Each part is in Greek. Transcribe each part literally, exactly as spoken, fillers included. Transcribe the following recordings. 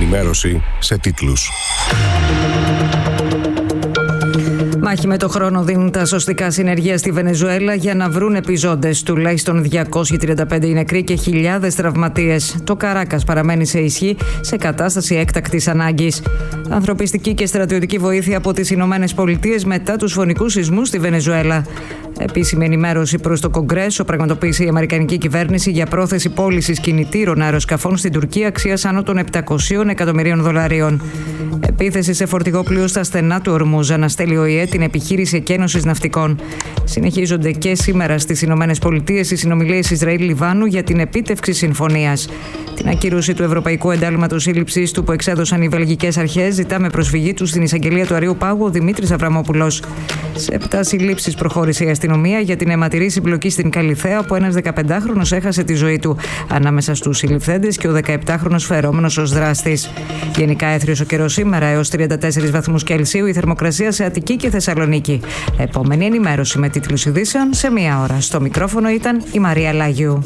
ενημέρωση σε τίτλους. Μάχη με το χρόνο δίνουν τα σωστικά συνεργεία στη Βενεζουέλα για να βρουν επιζώντες. Τουλάχιστον διακόσιοι τριάντα πέντε οι νεκροί και χιλιάδες τραυματίες. Το Καράκας παραμένει σε ισχύ σε κατάσταση έκτακτης ανάγκης. Ανθρωπιστική και στρατιωτική βοήθεια από τις Ηνωμένες Πολιτείες μετά τους φωνικούς σεισμούς στη Βενεζουέλα. Επίσημη ενημέρωση προς το Κογκρέσο πραγματοποίησε η Αμερικανική κυβέρνηση για πρόθεση πώλησης κινητήρων αεροσκαφών στην Τουρκία αξίας άνω των επτακοσίων εκατομμυρίων δολαρίων. Επίθεση σε φορτηγό πλοίο στα στενά του Ορμούζ αναστέλει ο ΙΕ την επιχείρηση εκένωσης ναυτικών. Συνεχίζονται και σήμερα στις Ηνωμένες Πολιτείες οι συνομιλίες Ισραήλ-Λιβάνου για την επίτευξη συμφωνίας. Την ακύρωση του Ευρωπαϊκού Εντάλματος Σύλληψης του που εξέδωσαν οι βελγικές αρχές ζητά με προσφυγή του στην εισαγγελία του Αριού Πάγου ο Δημήτρης Αβραμόπουλος. Σε επτά συλλήψεις προχώρησε η αστυνομία για την αιματηρή συμπλοκή στην Καλιθέα, όπου ένας δεκαπεντάχρονος έχασε τη ζωή του. Ανάμεσα στους συλληφθέντες και ο δεκαεπτάχρονος φερόμενος ως δράστης. Γενικά έθριος ο καιρός σήμερα έως τριάντα τέσσερις βαθμούς Κελσίου, η θερμοκρασία σε Αττική και Θεσσαλονίκη. Επόμενη ενημέρωση με τίτλους ειδήσεων σε μία ώρα. Στο μικρόφωνο ήταν η Μαρία Λάγιου.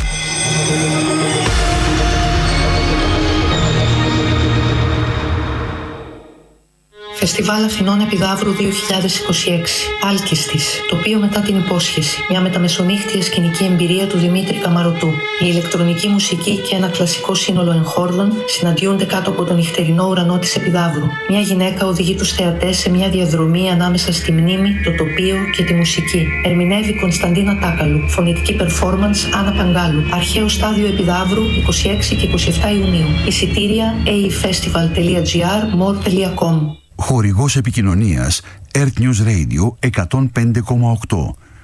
Φεστιβάλ Αθηνών Επιδαύρου δύο χιλιάδες είκοσι έξι. Άλκηστης. Τοπίο μετά την υπόσχεση. Μια μεταμεσονύχτια σκηνική εμπειρία του Δημήτρη Καμαρωτού. Η ηλεκτρονική μουσική και ένα κλασικό σύνολο εγχόρδων συναντιούνται κάτω από τον νυχτερινό ουρανό της Επιδαύρου. Μια γυναίκα οδηγεί τους θεατές σε μια διαδρομή ανάμεσα στη μνήμη, το τοπίο και τη μουσική. Ερμηνεύει Κωνσταντίνα Τάκαλου. Φωνητική performance Άννα Παγκάλου. Αρχαίο στάδιο Επιδαύρου είκοσι έξι και είκοσι επτά Ιουνίου. Εισιτήρια έι φεστιβάλ τελεία τζι άρ, μορ τελεία κομ. Χορηγός επικοινωνίας Earth News Radio εκατόν πέντε κόμμα οκτώ.